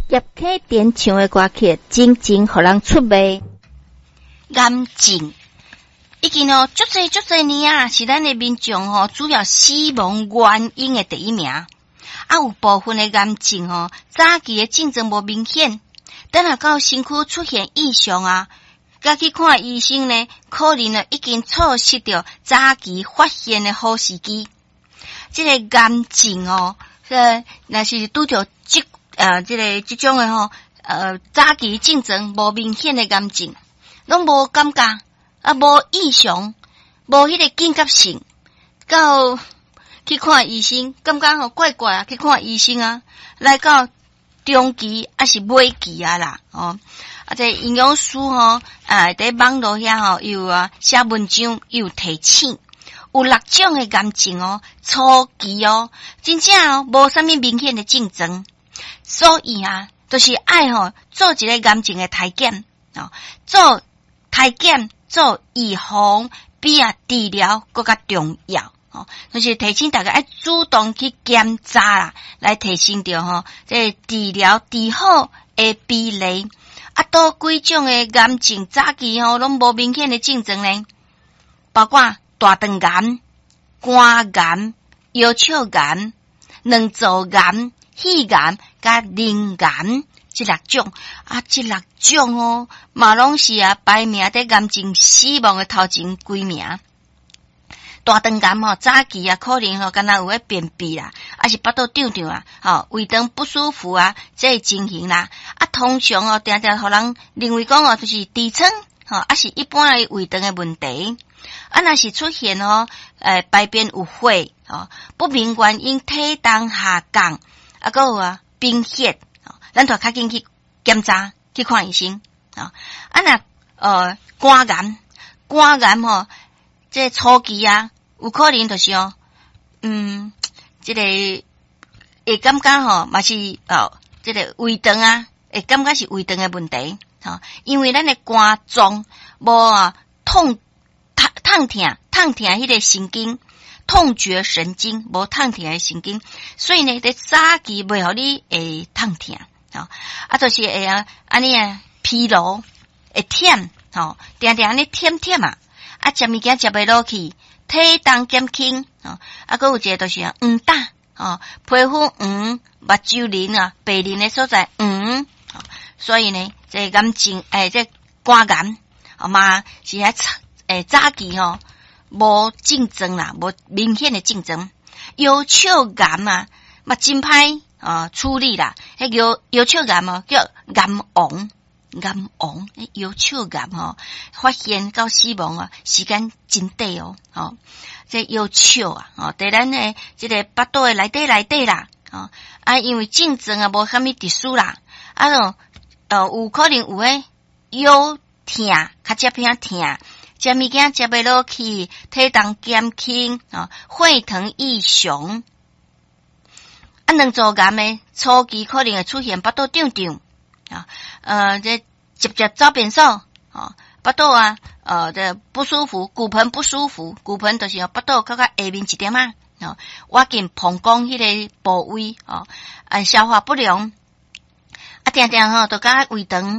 叶启田唱的歌曲真正互人出味。 癌症已经足侪年啊，是咱的民众主要死亡原因的第一名。有部分的癌症早期的症状无明显，等下到身躯出现异常啊，甲去看医生呢，可能已经错失掉早期发现的好时机。这个癌症若是拄着这种的早期症状无明显的癌症，拢无感觉啊，无异常，无迄个紧急性，到去看医生，感觉怪怪啊，去看医生啊，来到中期还是尾期啊啦这营养师在网络遐有写文章，有提醒，有6种的癌症初期真正无啥物明显的症状，所以就是爱做一个癌症的体检做体检做预防比治疗更加重要就是提醒大家要主动去检查啦，来提升着这治疗治好的比例多几种的癌症早期拢无明显的症状呢，包括大肠癌、肝癌、腰鞘癌、卵巢癌、肺癌甲磷癌这6种这6种嘛拢是排名在癌症死亡的头前几名。大肠癌早期可能敢若有咧便秘啦，还是腹肚胀胀胃肠不舒服这个情形啦通常定定互人认为讲就是痔疮还是一般的胃肠的问题若是出现排便有火不明原因体重下降还有贫血咱就较紧去检查去看医生若肝癌这初期有可能就是这个会感觉嘛是这个胃肠会感觉是胃肠的问题因为咱的肝脏无痛迄个神经，痛觉神经无痛痛的神经，所以呢在早期袂互你会痛痛就是会安尼疲劳会忝定定安尼忝食物件食袂落去，体重减轻还有一个就是黄疸皮肤黄，目睭鳞白鳞的所在黄所以呢这癌症这肝癌嘛是早期无症状啦，无明显的症状。腰鞘癌嘛真歹处理啦，腰鞘癌叫癌王腰鞘癌发现到死亡时间真短这腰鞘在咱的这个腹肚的内底啦因为症状无啥物特殊啦有可能有腰痛较接偏痛，食物件食袂落去，体重减轻血糖异常卵巢癌的初期可能会出现腹肚胀胀这直接走便所腹肚这不舒服，骨盆不舒服，骨盆就是腹肚较下面一点挖紧膀胱迄个部位消化不良定定都甲胃肠